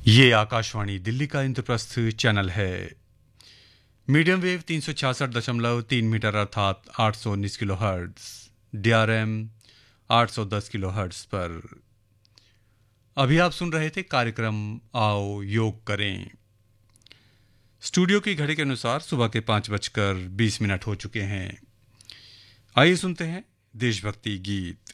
ये आकाशवाणी दिल्ली का इंद्रप्रस्थ चैनल है। मीडियम वेव 366.3 मीटर अर्थात 819 kilo hertz, DRM 810 kilo hertz पर। अभी आप सुन रहे थे कार्यक्रम आओ योग करें। स्टूडियो की घड़ी के अनुसार सुबह के 5:20 हो चुके हैं। आइए सुनते हैं देशभक्ति गीत।